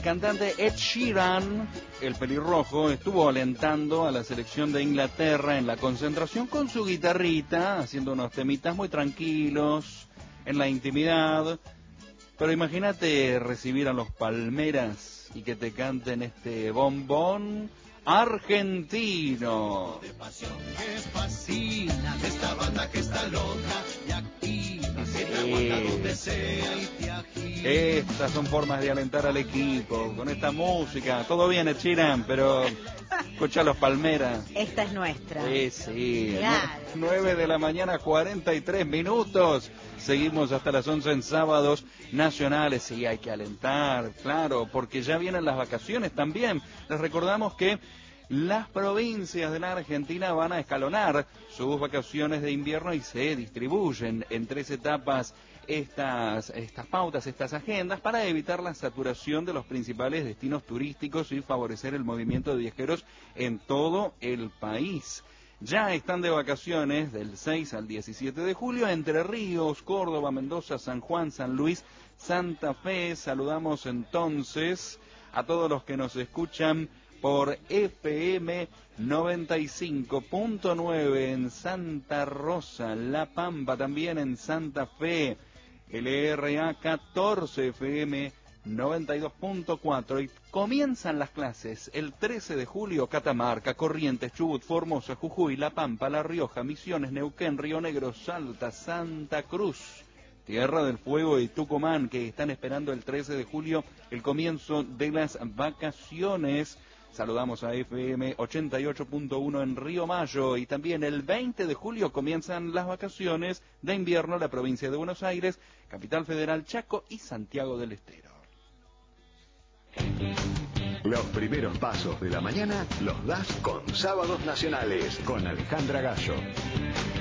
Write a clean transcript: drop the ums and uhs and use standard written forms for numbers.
Cantante Ed Sheeran, el pelirrojo, estuvo alentando a la selección de Inglaterra en la concentración con su guitarrita, haciendo unos temitas muy tranquilos, en la intimidad. Pero imagínate recibir a los Palmeras y que te canten este bombón argentino. De pasión que fascina, de esta banda que está loca y activa, que te aguanta donde sea y te agita. Estas son formas de alentar al equipo, con esta música. Todo bien, Ed Sheeran, pero escucha a los Palmeras. Esta es nuestra. Sí. Claro. 9 de la mañana, 43 minutos. Seguimos hasta las 11 en sábados nacionales. Sí, hay que alentar, claro, porque ya vienen las vacaciones también. Les recordamos que las provincias de la Argentina van a escalonar sus vacaciones de invierno y se distribuyen en 3 etapas estas pautas, estas agendas, para evitar la saturación de los principales destinos turísticos y favorecer el movimiento de viajeros en todo el país. Ya están de vacaciones del 6 al 17 de julio Entre Ríos, Córdoba, Mendoza, San Juan, San Luis, Santa Fe. Saludamos entonces a todos los que nos escuchan por FM 95.9 en Santa Rosa, La Pampa, también en Santa Fe, LRA 14 FM 92.4, y comienzan las clases el 13 de julio, Catamarca, Corrientes, Chubut, Formosa, Jujuy, La Pampa, La Rioja, Misiones, Neuquén, Río Negro, Salta, Santa Cruz, Tierra del Fuego y Tucumán, que están esperando el 13 de julio el comienzo de las vacaciones. Saludamos a FM 88.1 en Río Mayo, y también el 20 de julio comienzan las vacaciones de invierno en la provincia de Buenos Aires, Capital Federal, Chaco y Santiago del Estero. Los primeros pasos de la mañana los das con Sábados Nacionales, con Alejandra Gallo.